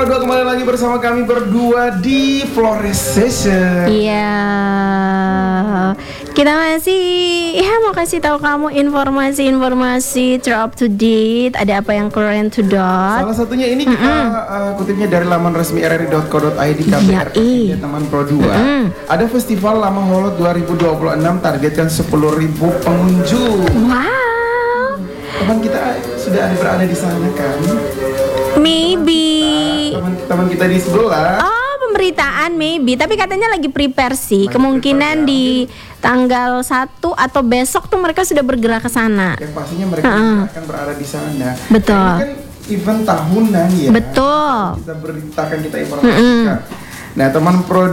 Pro 2 kembali lagi bersama kami berdua di Flores Session. Iya, kita masih mau kasih tahu kamu informasi up to date. Ada apa yang current to dot? Salah satunya ini kita kutipnya dari laman resmi rri.co.id KBRI teman Pro 2. Ada Festival Lama Holot 2026 targetkan 10.000 pengunjung. Wow. Teman kita sudah berada di sana kan? Maybe. Teman kita di sebelah. Oh, pemberitaan maybe, tapi katanya lagi prepare sih. Kemungkinan di tanggal 1 atau besok tuh mereka sudah bergerak ke sana. Yang pastinya mereka akan berada di sana. Betul. Ini kan event tahunan ya. Betul. Kita beritakan, kita informasikan. Nah, teman Pro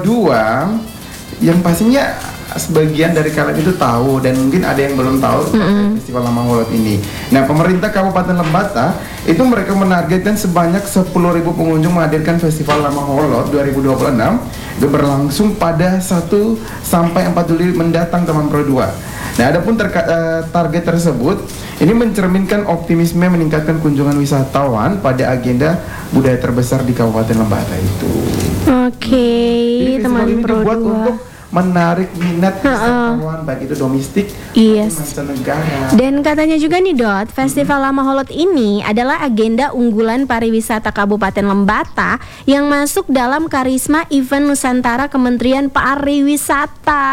2 yang pastinya sebagian dari kalian itu tahu dan mungkin ada yang belum tahu Festival Lama Holot ini. Nah, pemerintah Kabupaten Lembata itu mereka menargetkan sebanyak 10.000 pengunjung menghadirkan Festival Lama Holot 2026 itu berlangsung pada 1 sampai 4 Juli mendatang teman Pro 2. Nah, adapun target tersebut ini mencerminkan optimisme meningkatkan kunjungan wisatawan pada agenda budaya terbesar di Kabupaten Lembata itu. Oke, teman Pro 2 untuk menarik minat wisatawan baik itu domestik maupun mancanegara. Dan katanya juga nih Dot, Festival Lama Holot ini adalah agenda unggulan pariwisata Kabupaten Lembata yang masuk dalam Karisma Event Nusantara Kementerian Pariwisata.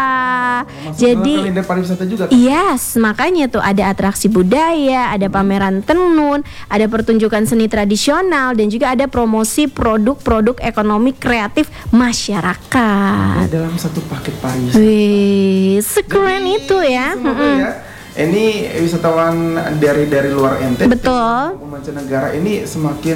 Jadi kalender pariwisata juga kan? Yes, makanya tuh ada atraksi budaya, ada pameran tenun, ada pertunjukan seni tradisional dan juga ada promosi produk-produk ekonomi kreatif masyarakat. Dalam satu paket pariwisata. Wih, sekeren itu ya. Ini wisatawan dari luar NTT Betul. mancanegara ini semakin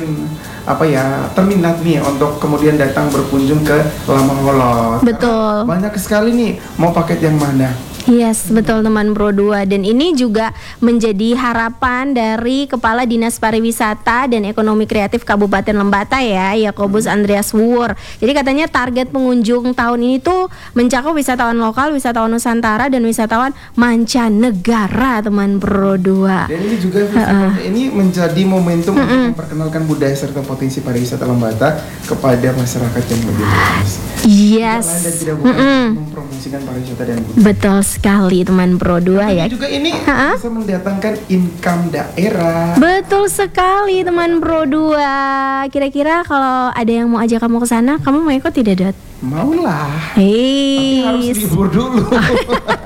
terminat nih untuk kemudian datang berkunjung ke Lama Holot. Betul. Banyak sekali nih, mau paket yang mana? Yes, betul teman Pro 2. Dan ini juga menjadi harapan dari Kepala Dinas Pariwisata dan Ekonomi Kreatif Kabupaten Lembata ya, Yakobus Andreas Wuur. Jadi katanya target pengunjung tahun ini tuh mencakup wisatawan lokal, wisatawan Nusantara dan wisatawan mancanegara teman Pro 2. Dan ini juga ini menjadi momentum untuk memperkenalkan budaya serta potensi pariwisata Lembata kepada masyarakat yang lebih luas. Yes. Dan tidak bukan mempromosikan pariwisata dan budaya. Betul sekali teman Pro 2 ya. Juga ini bisa mendatangkan income daerah. Betul sekali teman Pro 2. Kira-kira kalau ada yang mau ajak kamu ke sana, kamu mau ikut tidak, Dot? Maulah. Hei, tapi harus libur dulu.